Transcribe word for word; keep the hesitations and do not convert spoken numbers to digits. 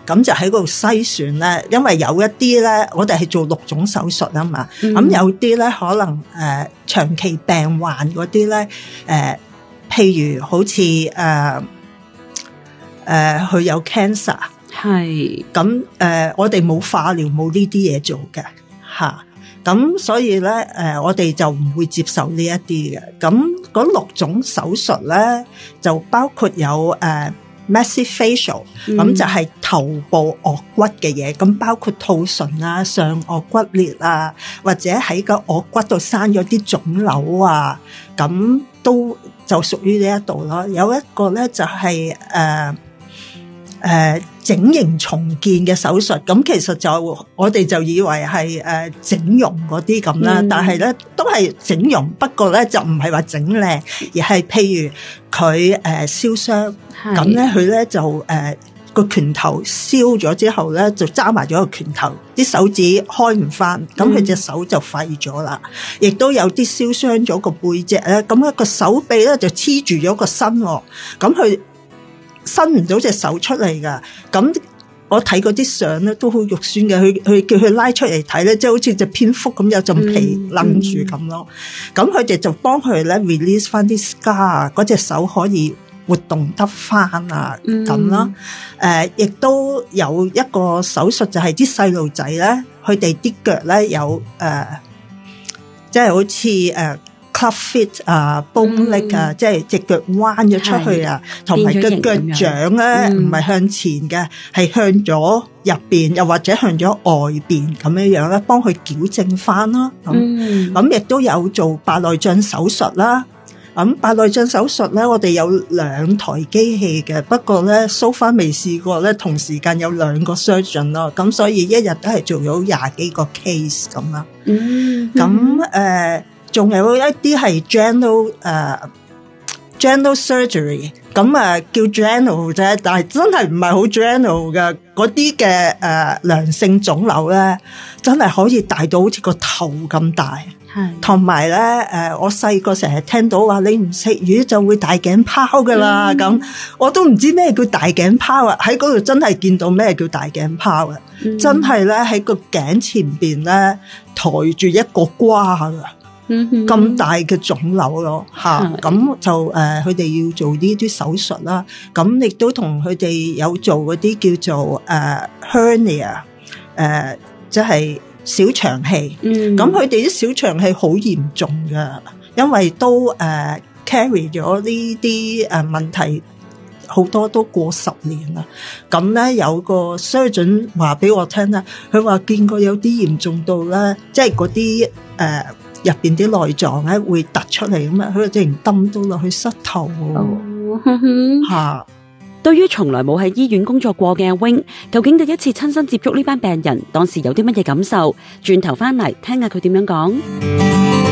咁就喺嗰度篩選咧，因為有一啲咧，我哋係做六種手術啊嘛，咁、嗯、有啲咧可能誒、呃、長期病患嗰啲咧，誒、呃、譬如好似誒誒佢有 cancer， 係咁誒、呃，我哋冇化療冇呢啲嘢做嘅嚇。咁所以咧，誒、呃，我哋就唔會接受呢一啲嘅。咁嗰六種手術咧，就包括有誒、呃、massive facial，咁、嗯、就係頭部顎骨嘅嘢，咁包括兔唇啊、上顎骨裂啊，或者喺個顎骨度生咗啲腫瘤啊，咁都就屬於呢一度咯。有一個咧就係誒誒整形重建嘅手術，咁其實就我哋就以為係誒、呃、整容嗰啲咁啦，但係咧都係整容，不過咧就唔係話整靚，而係譬如佢誒燒傷，咁咧佢咧就誒個、呃、拳頭燒咗之後咧就揸埋咗個拳頭，啲手指開唔翻，咁佢隻手就廢咗啦。亦、嗯、都有啲燒傷咗個背脊咧，咁一個手臂咧就黐住咗個身，咁佢伸唔到隻手出嚟噶，咁我睇嗰啲相咧都好肉酸嘅，佢佢叫佢拉出嚟睇咧，即係好似隻蝙蝠咁有陣皮擸住咁咯。咁佢哋就幫佢咧 release 翻啲 scar， 嗰隻手可以活動得翻啊咁咯。誒，亦都有一個手術就係啲細路仔咧，佢哋啲腳咧有誒，即係好似誒。club fit 啊 bone leg 啊，即係隻腳彎咗出去啊，同埋個腳掌咧唔係向前嘅，係、嗯、向咗入邊，又或者向咗外邊咁樣樣咧，幫佢矯正翻咯。咁咁亦都有做白內障手術啦。咁白內障手術咧，我哋有兩台機器嘅，不過咧 so far 未試過咧同時間有兩個 surgeon 咯，咁所以一日都係做咗廿幾個 case 咁啦。嗯，咁誒。仲有一啲係 general 誒、uh, general surgery， 咁啊叫 general 啫，但係真係唔係好 general 嘅嗰啲嘅誒良性腫瘤咧，真係可以大到好似個頭咁大。係，同埋咧誒，我細個成日聽到話你唔食魚就會大頸泡噶啦，咁、嗯、我都唔知咩叫大頸泡啊！喺嗰度真係見到咩叫大頸泡啊！嗯、真係咧喺個頸前邊咧抬住一個瓜噶。咁、嗯、大嘅腫瘤咯，吓，咁就誒，佢哋要做呢啲手術啦。咁亦都同佢哋有做嗰啲叫做誒、呃、hernia， 誒、呃，即係小腸氣。咁佢哋啲小腸氣好嚴重噶，因為都誒、呃、carry 咗呢啲誒問題，好多都過十年啦。咁咧有個 surgeon 話俾我聽啦，佢話見過有啲嚴重到咧，即係嗰啲誒。呃入邊啲內臟咧會突出嚟咁啊，佢直情抌到落去膝頭喎。吓， 對於從來冇喺醫院工作過嘅 Wing， 究竟第一次親身接觸呢班病人，當時有啲乜嘢感受？轉頭翻嚟聽下佢點樣講。